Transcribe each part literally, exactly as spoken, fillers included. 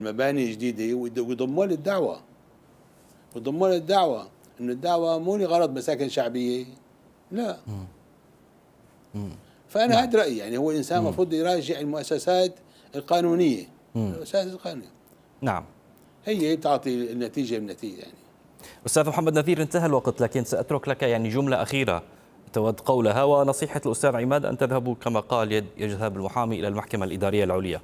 مباني جديده ويضموا للدعوه ويضموا للدعوه انه الدعوه مو لغرض مساكن شعبيه، لا. مم. مم. فانا نعم. هذا رايي، يعني هو الانسان المفروض يراجع المؤسسات القانونيه. المؤسسات القانونيه نعم هي بتعطي النتيجه بالنتيجه. يعني أستاذ محمد نذير، انتهى الوقت، لكن سأترك لك يعني جملة أخيرة تود قولها، ونصيحة الأستاذ عماد أن تذهبوا كما قال يذهب المحامي إلى المحكمة الإدارية العليا.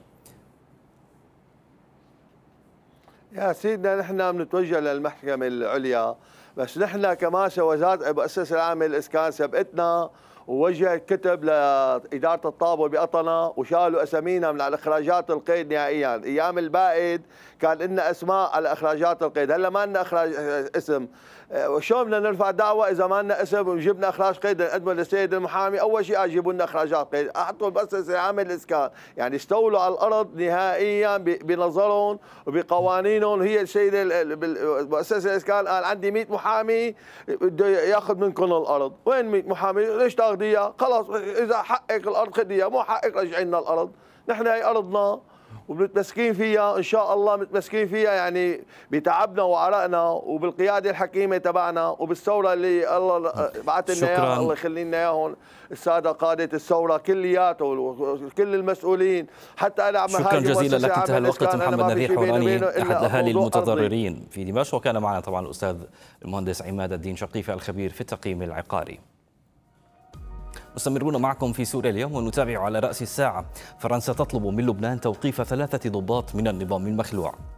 يا سيدنا نحن بنتوجه للمحكمة العليا، بس نحن كماسة وزارة المؤسسة العامة للإسكان سبقتنا ووجهت كتب لإدارة الطابة بقطنة وشالوا أسامينا من الإخراجات القيد نهائيا. أيام البائد كان لنا أسماء على إخراجات القيد، هلا ما لنا إخراج اسم. وشلون بدنا نرفع دعوة إذا ما لنا اسم وجبنا إخراج قيد نقدمه للسيد المحامي؟ أول شيء أجيبوا لنا إخراجات قيد، أحطوا المؤسسة العامة للإسكان، يعني استولوا على الأرض نهائيا بنظرهم وبقوانينهم. هي السيدة المؤسسة الإسكان قال عندي مئة محامي بده ياخذ منكم الأرض. وين مئة محامي؟ ليش تاخذيها؟ خلاص إذا حقك الأرض خذيها، مو حقك رجعي لنا الأرض. نحن هي أرضنا ومتمسكين فيها ان شاء الله، متمسكين فيها يعني بتعبنا وعرقنا وبالقياده الحكيمه تبعنا وبالثوره اللي الله بعث لنا اياها، الله يخلي لنا اياهم الساده قاده الثوره كلياتهم وكل المسؤولين. حتى انا عم شكرا جزيلا لك، انتهى الوقت. محمد نذير حوراني احد اهالي المتضررين في دمشق، وكان معنا طبعا الاستاذ المهندس عماد الدين شقيفي الخبير في التقييم العقاري. مستمرون معكم في سوريا اليوم، ونتابع على رأس الساعة. فرنسا تطلب من لبنان توقيف ثلاثة ضباط من النظام المخلوع.